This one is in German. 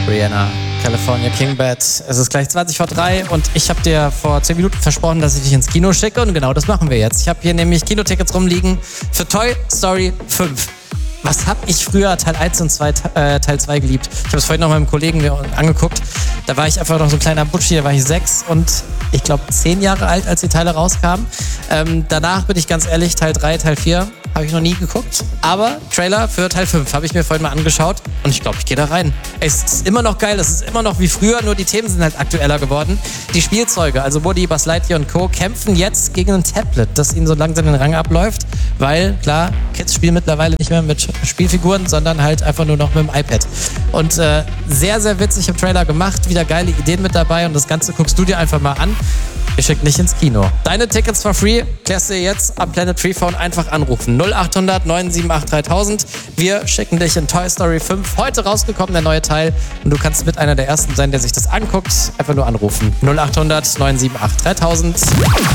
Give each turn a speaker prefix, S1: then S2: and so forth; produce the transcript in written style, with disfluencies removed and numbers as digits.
S1: Rihanna, California King Bed. Es ist gleich 20 vor 3 und ich habe dir vor 10 Minuten versprochen, dass ich dich ins Kino schicke und genau das machen wir jetzt. Ich habe hier nämlich Kinotickets rumliegen für Toy Story 5. Was habe ich früher Teil 1 und Teil 2 geliebt? Ich habe es vorhin noch mit meinem Kollegen mir angeguckt. Da war ich einfach noch so ein kleiner Butschi, da war ich 6 und ich glaube 10 Jahre alt, als die Teile rauskamen. Danach bin ich ganz ehrlich, Teil 3, Teil 4 habe ich noch nie geguckt. Aber Trailer für Teil 5 habe ich mir vorhin mal angeschaut und ich glaube, ich gehe da rein. Es ist immer noch geil, es ist immer noch wie früher, nur die Themen sind halt aktueller geworden. Die Spielzeuge, also Woody, Buzz Lightyear und Co. kämpfen jetzt gegen ein Tablet, das ihnen so langsam den Rang abläuft, weil, klar, Kids spielen mittlerweile nicht mehr mit Spielfiguren, sondern halt einfach nur noch mit dem iPad. Und sehr, sehr witzig im Trailer gemacht, wieder geile Ideen mit dabei und das Ganze guckst du dir einfach mal an. Wir schicken dich ins Kino. Deine Tickets for free klärst du jetzt am Planet Freephone einfach anrufen. 0800 978 3000. Wir schicken dich in Toy Story 5. Heute rausgekommen, der neue Teil. Und du kannst mit einer der Ersten sein, der sich das anguckt. Einfach nur anrufen. 0800 978 3000.